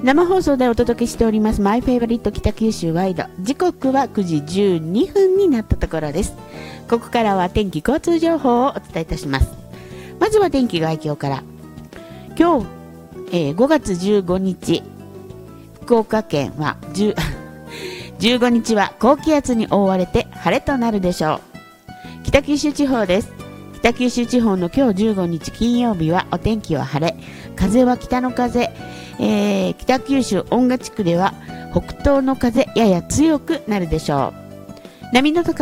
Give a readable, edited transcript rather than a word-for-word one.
生放送でお届けしておりますマイフェイバリット北九州ワイド、時刻は9時12分になったところです。ここからは天気交通情報をお伝えいたします。まずは天気概況から。今日、5月15日福岡県は15日は高気圧に覆われて晴れとなるでしょう。北九州地方です。北九州地方の今日15日金曜日はお天気は晴れ、風は北の風、北九州音楽地区では北東の風やや強くなるでしょう。波の高